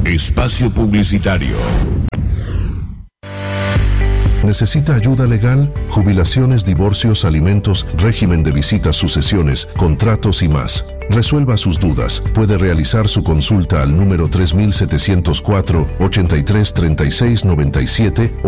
Espacio publicitario. ¿Necesita ayuda legal? Jubilaciones, divorcios, alimentos, régimen de visitas, sucesiones, contratos y más. Resuelva sus dudas. Puede realizar su consulta al número 3704-833697